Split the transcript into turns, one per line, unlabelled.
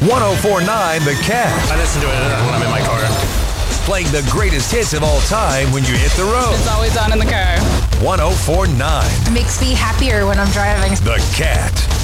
104.9 The Cat.
I listen to it when I'm in my car.
Playing the greatest hits of all time when you hit the road.
It's always on in the car.
104.9
It makes me happier when I'm driving.
The Cat.